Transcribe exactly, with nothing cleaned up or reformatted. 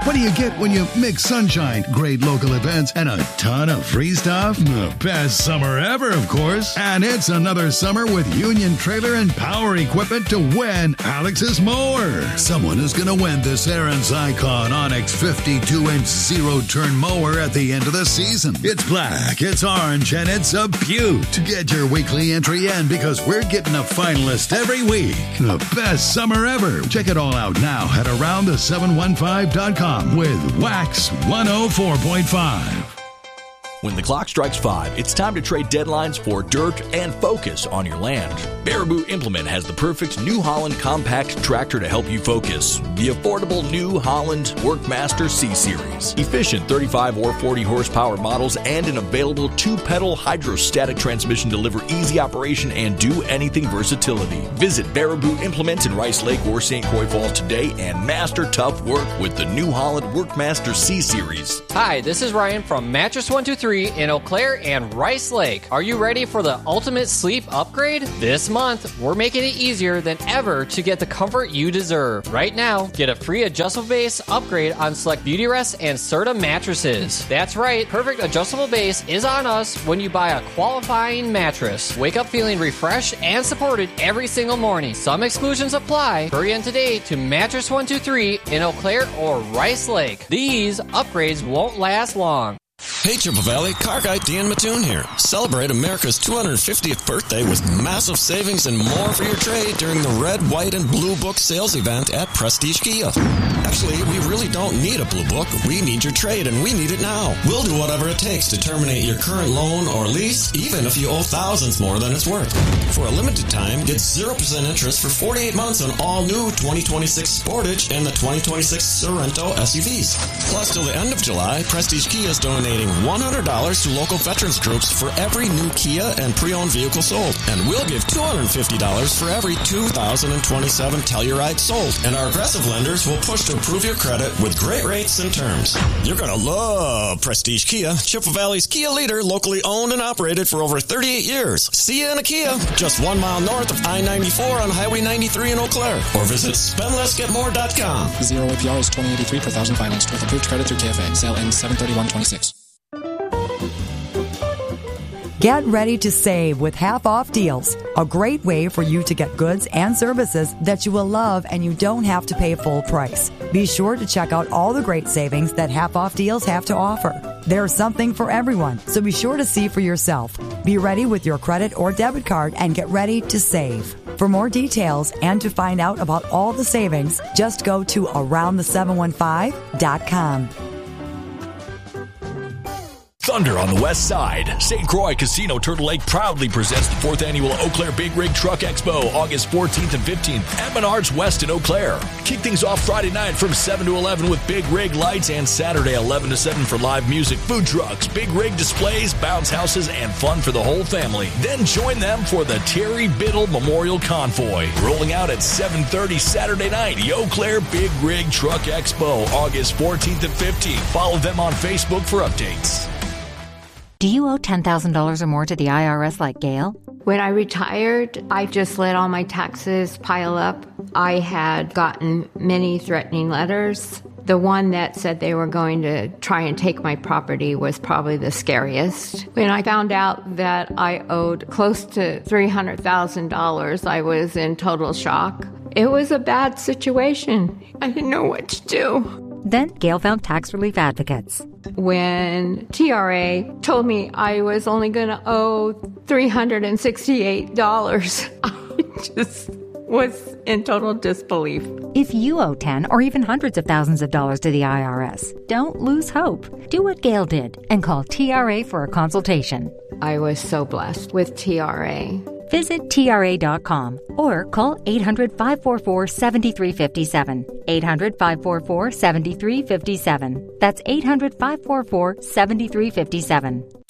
What do you get when you mix sunshine, great local events, and a ton of free stuff? The best summer ever, of course. And it's another summer with Union Trailer and Power Equipment to win Alex's mower. Someone is going to win this Aaron's Icon Onyx fifty-two inch zero-turn mower at the end of the season. It's black, it's orange, and it's a beaut. Get your weekly entry in because we're getting a finalist every week. The best summer ever. Check it all out now at around the seven one five dot com with Wax one oh four point five. When the clock strikes five, it's time to trade deadlines for dirt and focus on your land. Baraboo Implement has the perfect New Holland compact tractor to help you focus. The affordable New Holland Workmaster C-Series. Efficient thirty-five or forty horsepower models and an available two-pedal hydrostatic transmission deliver easy operation and do-anything versatility. Visit Baraboo Implement in Rice Lake or Saint Croix Falls today and master tough work with the New Holland Workmaster C-Series. Hi, this is Ryan from Mattress one two three in Eau Claire and Rice Lake. Are you ready for the ultimate sleep upgrade? This month, we're making it easier than ever to get the comfort you deserve. Right now, get a free adjustable base upgrade on select Beautyrest and Serta mattresses. That's right, perfect adjustable base is on us when you buy a qualifying mattress. Wake up feeling refreshed and supported every single morning. Some exclusions apply. Hurry in today to Mattress one two three in Eau Claire or Rice Lake. These upgrades won't last long. Hey Triple Valley, car guy Dan Mattoon here. Celebrate America's two hundred fiftieth birthday with massive savings and more for your trade during the Red, White, and Blue Book sales event at Prestige Kia. Actually, we really don't need a Blue Book. We need your trade, and we need it now. We'll do whatever it takes to terminate your current loan or lease, even if you owe thousands more than it's worth. For a limited time, get zero percent interest for forty-eight months on all new twenty twenty-six Sportage and the twenty twenty-six Sorento S U Vs. Plus, till the end of July, Prestige Kia is donating one hundred dollars to local veterans groups for every new Kia and pre-owned vehicle sold. And we'll give two hundred fifty dollars for every two thousand twenty-seven Telluride sold. And our aggressive lenders will push to improve your credit with great rates and terms. You're going to love Prestige Kia, Chippewa Valley's Kia leader, locally owned and operated for over thirty-eight years. See you in a Kia, just one mile north of I ninety-four on Highway ninety-three in Eau Claire. Or visit spend less get more dot com. Zero A P R is twenty eighty-three per thousand financed with approved credit through K F A. Sale ends seven thirty-one twenty-six. Get ready to save with half-off deals. A great way for you to get goods and services that you will love and you don't have to pay full price. Be sure to check out all the great savings that half-off deals have to offer. There's something for everyone, so be sure to see for yourself. Be ready with your credit or debit card and get ready to save. For more details and to find out about all the savings, just go to around the seven one five dot com. Thunder on the west side. Saint Croix Casino Turtle Lake proudly presents the fourth annual Eau Claire Big Rig Truck Expo, August fourteenth and fifteenth at Menards West in Eau Claire. Kick things off Friday night from seven to eleven with Big Rig lights and Saturday eleven to seven for live music, food trucks, Big Rig displays, bounce houses, and fun for the whole family. Then join them for the Terry Biddle Memorial Convoy. Rolling out at seven thirty Saturday night, the Eau Claire Big Rig Truck Expo, August fourteenth and fifteenth. Follow them on Facebook for updates. Do you owe ten thousand dollars or more to the I R S like Gail? When I retired, I just let all my taxes pile up. I had gotten many threatening letters. The one that said they were going to try and take my property was probably the scariest. When I found out that I owed close to three hundred thousand dollars, I was in total shock. It was a bad situation. I didn't know what to do. Then Gail found Tax Relief Advocates. When T R A told me I was only going to owe three hundred sixty-eight dollars, I just was in total disbelief. If you owe ten or even hundreds of thousands of dollars to the I R S, don't lose hope. Do what Gail did and call T R A for a consultation. I was so blessed with T R A. Visit T R A dot com or call eight hundred, five four four, seven three five seven. eight hundred, five four four, seven three five seven. That's eight hundred, five four four, seven three five seven.